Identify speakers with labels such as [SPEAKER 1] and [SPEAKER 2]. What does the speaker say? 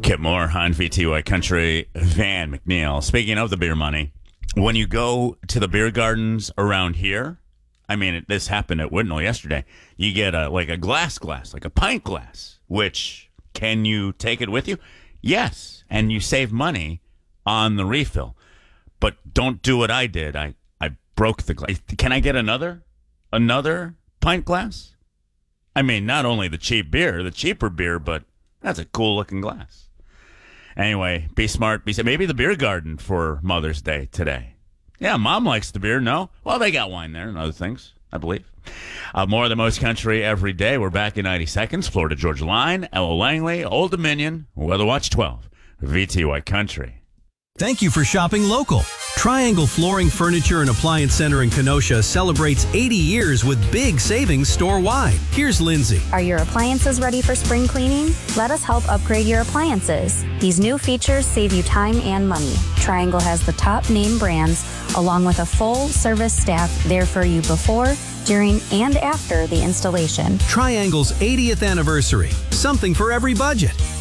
[SPEAKER 1] Kip Moore on VTY Country, Van McNeil. Speaking of the beer money, when you go to the beer gardens around here, I mean, this happened at Whitnall yesterday, you get a glass, like a pint glass, which can you take it with you? Yes, and you save money on the refill. But don't do what I did. I broke the glass. Can I get another pint glass? I mean, not only the cheaper beer, but that's a cool-looking glass. Anyway, be smart. Maybe the beer garden for Mother's Day today. Yeah, Mom likes the beer, no? Well, they got wine there and other things, I believe. More of the most country every day. We're back in 90 seconds. Florida Georgia Line, Ella Langley, Old Dominion, Weather Watch 12, VTY Country.
[SPEAKER 2] Thank you for shopping local. Triangle Flooring, Furniture, and Appliance Center in Kenosha celebrates 80 years with big savings store-wide. Here's Lindsay.
[SPEAKER 3] Are your appliances ready for spring cleaning? Let us help upgrade your appliances. These new features save you time and money. Triangle has the top name brands, along with a full-service staff there for you before, during, and after the installation.
[SPEAKER 2] Triangle's 80th anniversary. Something for every budget.